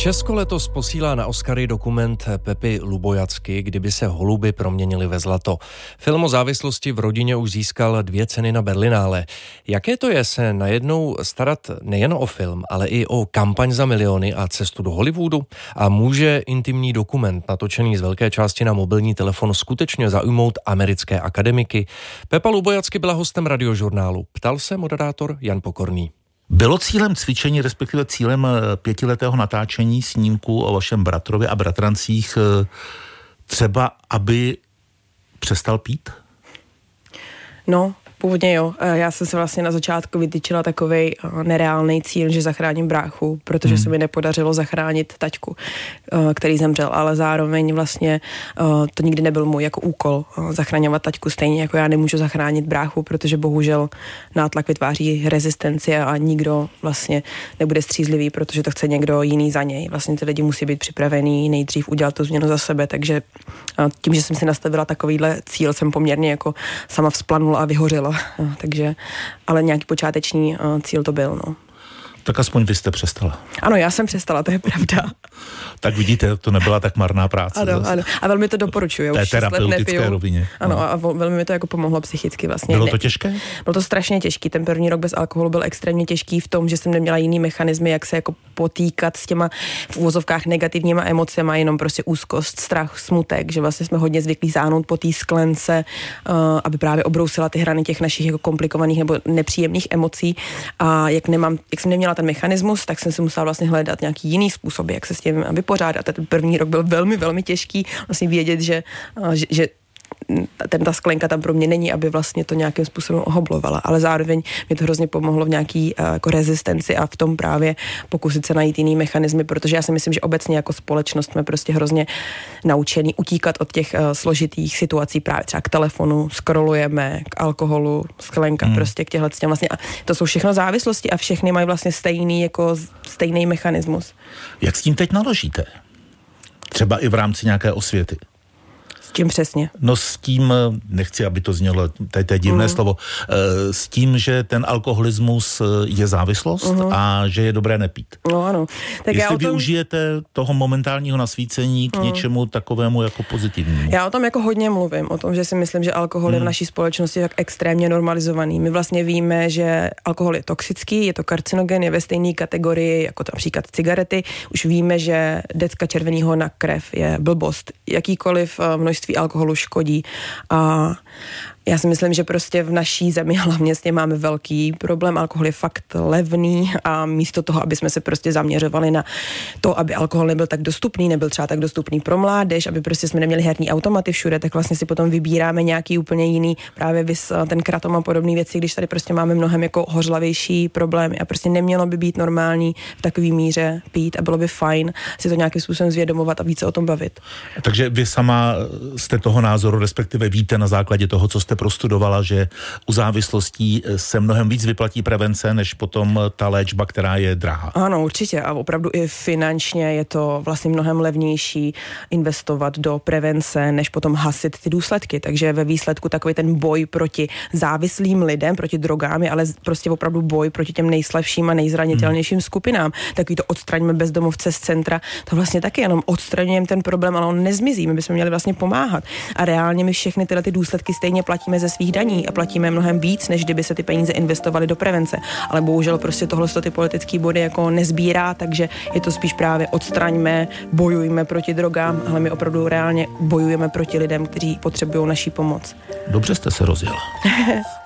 Česko letos posílá na Oscary dokument Pepy Lubojacky, Kdyby se holuby proměnily ve zlato. Film o závislosti v rodině už získal 2 ceny na Berlinále. Jaké to je se najednou starat nejen o film, ale i o kampaň za miliony a cestu do Hollywoodu? A může intimní dokument natočený z velké části na mobilní telefon skutečně zaujmout americké akademiky? Pepa Lubojacky byla hostem Radiožurnálu. Ptal se moderátor Jan Pokorný. Bylo cílem cvičení, respektive cílem 5letého natáčení snímku o vašem bratrovi a bratrancích třeba, aby přestal pít? No, původně jo. Já jsem se vlastně na začátku vytyčila takovej nereálný cíl, že zachráním bráchu, protože se mi nepodařilo zachránit taťku, který zemřel, ale zároveň vlastně to nikdy nebyl můj jako úkol zachraňovat taťku, stejně jako já nemůžu zachránit bráchu, protože bohužel nátlak vytváří rezistenci a nikdo vlastně nebude střízlivý, protože to chce někdo jiný za něj. Vlastně ty lidi musí být připravený nejdřív udělat tu změnu za sebe, takže tím, že jsem si nastavila takovýhle cíl, jsem poměrně jako sama vzplanula a vyhořela. Takže, ale nějaký počáteční cíl to byl, no. Tak aspoň vy jste přestala. Ano, já jsem přestala, to je pravda. Tak vidíte, to nebyla tak marná práce. Ano. A velmi to doporučuji. Té terapeutické rovině. Ano, a velmi mi to jako pomohlo psychicky vlastně. Bylo to těžké? Bylo to strašně těžký. Ten první rok bez alkoholu byl extrémně těžký v tom, že jsem neměla jiný mechanismy, jak se jako potýkat s těma v uvozovkách negativníma emocema, jenom prostě úzkost, strach, smutek, že vlastně jsme hodně zvyklí záhnout po té sklence, aby právě obrousila ty hrany těch našich jako komplikovaných nebo nepříjemných emocí. A jak jsem neměla ten mechanismus, tak jsem si musela vlastně hledat nějaký jiný způsob, jak se s tím vypořádat. Ten první rok byl velmi, velmi těžký. Vlastně vědět, že ta sklenka tam pro mě není, aby vlastně to nějakým způsobem ohoblovala, ale zároveň mi to hrozně pomohlo v nějaký jako rezistenci a v tom právě pokusit se najít jiný mechanismy, protože já si myslím, že obecně jako společnost jsme prostě hrozně naučení utíkat od těch složitých situací právě třeba k telefonu, scrollujeme, k alkoholu, sklenka, prostě k těchhle vlastně. A to jsou všechno závislosti a všechny mají vlastně stejný mechanismus. Jak s tím teď naložíte? Třeba i v rámci nějaké osvěty? S čím přesně? No s tím, nechci, aby to znělo, to je divné slovo, s tím, že ten alkoholismus je závislost a že je dobré nepít. No ano. Tak jestli využijete toho momentálního nasvícení k něčemu takovému jako pozitivnímu. Já o tom jako hodně mluvím, o tom, že si myslím, že alkohol je v naší společnosti tak extrémně normalizovaný. My vlastně víme, že alkohol je toxický, je to karcinogen, je ve stejné kategorii jako například cigarety. Už víme, že decka červeného na krev je blbost. Jakýkoliv množství alkoholu škodí a já si myslím, že prostě v naší zemi hlavně s tím máme velký problém. Alkohol je fakt levný a místo toho, aby jsme se prostě zaměřovali na to, aby alkohol nebyl tak dostupný, nebyl třeba tak dostupný pro mládež, aby prostě jsme neměli herní automaty všude, tak vlastně si potom vybíráme nějaký úplně jiný, právě ten kratom a podobné věci, když tady prostě máme mnohem jako hořlavější problémy a prostě nemělo by být normální v takové míře pít a bylo by fajn si to nějakým způsobem zvědomovat a více o tom bavit. Takže vy sama jste toho názoru, respektive víte na základě toho, co jste prostudovala, že u závislostí se mnohem víc vyplatí prevence, než potom ta léčba, která je drahá. Ano, určitě a opravdu i finančně je to vlastně mnohem levnější investovat do prevence, než potom hasit ty důsledky. Takže ve výsledku takový ten boj proti závislým lidem, proti drogám, ale prostě opravdu boj proti těm nejslabším a nejzranitelnějším skupinám. Takový to odstraňme bezdomovce z centra, to vlastně taky jenom odstraňujeme ten problém, ale on nezmizí. My bychom měli vlastně pomáhat. A reálně my všechny tyhle ty důsledky stejně platíme ze svých daní a platíme mnohem víc, než kdyby se ty peníze investovaly do prevence. Ale bohužel prostě tohle ty politické body jako nezbírá, takže je to spíš právě odstraňme, bojujme proti drogám, ale my opravdu reálně bojujeme proti lidem, kteří potřebují naší pomoc. Dobře jste se rozjela.